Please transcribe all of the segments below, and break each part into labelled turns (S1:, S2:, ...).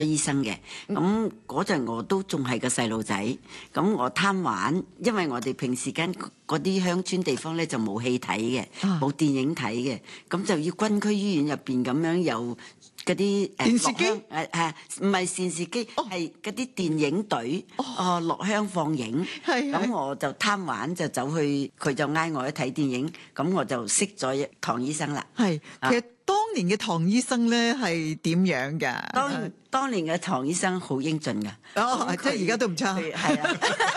S1: 醫生嘅。咁嗰陣我都仲係個細路仔，咁我貪玩，因為我哋平時間嗰啲鄉村地方咧就冇戲睇嘅，冇電影睇嘅，咁就要軍區醫院入邊咁樣有嗰啲
S2: 電視機，
S1: 唔係電視機，係嗰啲電影隊落鄉放映。咁我就貪玩就走去，佢就嗌我去睇電影，咁我就識咗唐醫生啦。
S2: 係，其實當年嘅唐醫生咧係點樣㗎？
S1: 當年嘅唐醫生好英俊㗎。
S2: 即係而家都唔差。
S1: 係啊。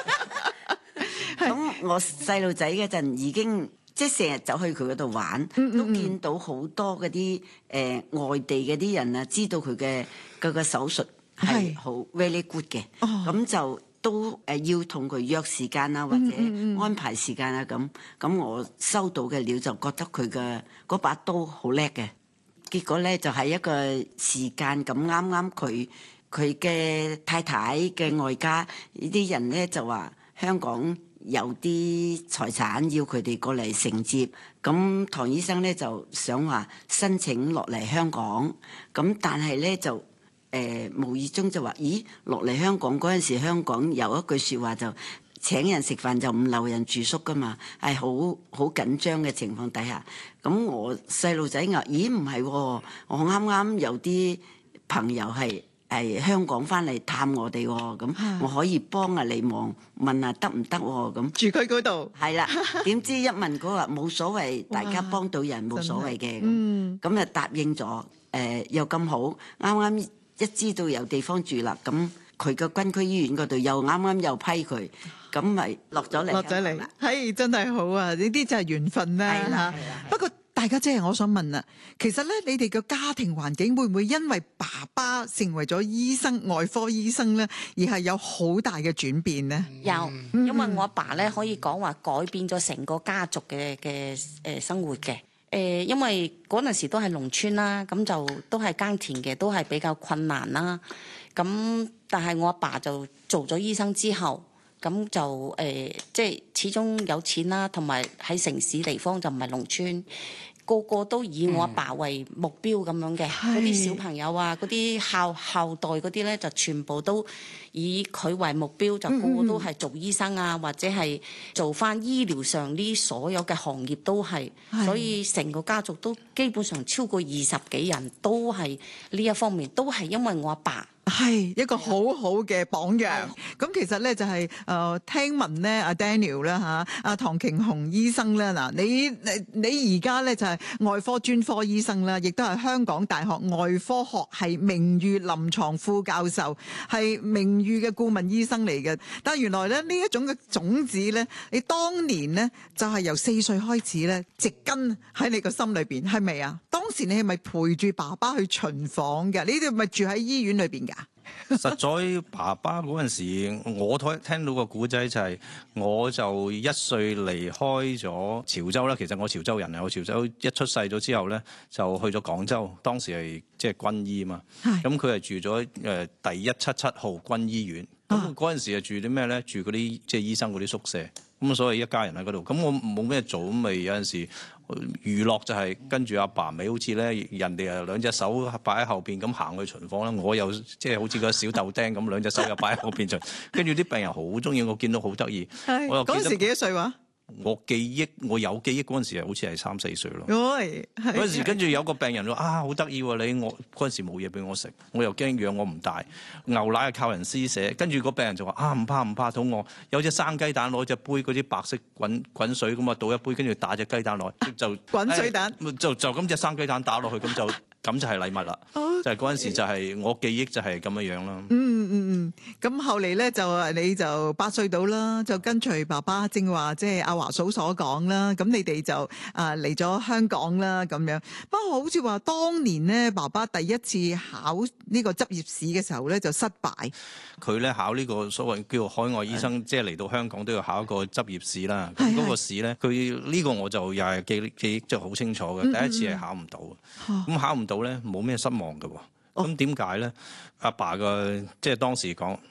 S1: 咁我細路仔嗰陣已經即係成日走去佢嗰度玩，都見到好多嗰啲外地嗰啲人啊，知道佢嘅嗰個手術係好 very good 嘅，咁就都要同佢約時間啊，或者安排時間啊咁我收到嘅料就覺得佢嘅嗰把刀好叻嘅，結果咧就係一個時間咁啱佢嘅太太嘅外家呢啲人咧就話香港有啲財產要佢哋過嚟承接，咁唐醫生咧就想話申請落嚟香港，咁但係咧就無意中就話，咦落嚟香港嗰陣時，香港有一句説話就請人食飯就唔留人住宿噶嘛，係好緊張嘅情況底下，咁我細路仔話，咦唔係喎，我啱啱有啲朋友係香港翻嚟探我哋喎，咁我可以幫你問下得唔得喎？咁
S2: 住佢嗰度
S1: 係啦，點知一問佢話冇所謂，大家幫到人冇所謂嘅，咁就答應咗。又咁好，啱啱一知道有地方住啦，咁佢個軍區醫院嗰度又啱啱又批佢，咁咪落咗嚟。
S2: 係真係好啊！呢啲就係緣分啦嚇。不過大家姐，我想問啦，其實咧，你哋嘅家庭環境會唔會因為爸爸成為咗醫生、外科醫生咧，而係有好大嘅轉變呢？
S3: 有，因為我阿爸咧可以講話改變咗成個家族嘅生活嘅。因為嗰陣時都係農村啦，咁就都係耕田嘅，都係比較困難啦。咁但係我阿爸就做咗醫生之後，咁就即係始終有錢啦，同埋喺城市地方就唔係農村，個個都以我阿爸為目標咁樣嘅。嗰啲小朋友啊，嗰啲後代嗰啲咧，就全部都以佢為目標，就個個都係做醫生啊，或者係做翻醫療上呢所有嘅行業都係，所以成個家族都基本上超過20幾人都係呢一方面，都係因為我阿爸。
S2: 係一個好好嘅榜樣。咁其實咧就係聽聞咧阿 Daniel 啦嚇，阿唐瓊雄醫生咧嗱，你而家咧就係外科專科醫生啦，亦都係香港大學外科學系名譽臨床副教授，係名譽嘅顧問醫生嚟嘅。但係原來咧呢一種嘅種子咧，你當年咧就係由4歲開始咧植根喺你個心裏邊，係咪啊？當時你係咪陪住爸爸去巡訪嘅？你哋咪住喺醫院裏邊㗎？
S4: 實在爸爸嗰陣時，我聽到個古仔就係，我就1歲離開咗潮州啦。其實我潮州人啊，我潮州一出世咗之後咧，就去咗廣州。當時係即係軍醫嘛，咁佢係住咗第177號軍醫院。咁嗰陣時係住啲咩咧？住嗰啲即係醫生嗰啲宿舍。咁所以一家人喺嗰度。咁我冇咩做，咁咪有陣時娛樂就係跟住阿爸咪好似咧，人哋2隻手擺喺後邊咁行去巡房啦，我又即係好似個小豆丁咁2隻手又擺喺後邊巡，跟住啲病人好中意，我見到好得意。我又
S2: 嗰陣時幾多歲話？
S4: 我有記憶嗰陣時係好似係3、4歲咯。嗰陣時跟住有個病人話好得意喎，你我嗰陣時冇嘢俾我食，我又驚養我唔大，牛奶係靠人施捨。跟住個病人就話唔怕肚餓，有隻生雞蛋，攞隻杯嗰啲白色滾水咁啊，倒一杯，跟住打隻雞蛋落去就
S2: 滾水蛋，
S4: 就咁隻生雞蛋打落去，咁就係禮物啦。就係嗰陣時就係我記憶就係咁樣樣啦。
S2: 咁後嚟咧就你就8歲到啦，就跟隨爸爸，正話即係阿華嫂所講啦。咁你哋就嚟咗香港啦咁樣。不過好似話當年咧，爸爸第一次考呢個執業試嘅時候咧就失敗。
S4: 佢咧考呢個所謂叫做海外醫生，即係嚟到香港都要考一個執業試啦。咁嗰個試咧，佢呢個我就又係記憶就好清楚嘅。第一次係考唔到，咁考唔到咧冇咩失望嘅。咁點解咧？阿爸嘅即係當時講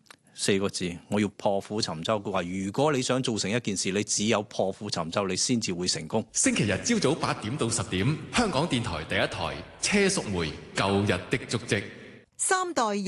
S4: 4個字，我要破釜沉舟。佢話如果你想做成一件事，你只有破釜沉舟，你先至會成功。
S5: 星期日朝早8點到10點，香港電台第一台車淑梅舊日的足跡。
S2: 三代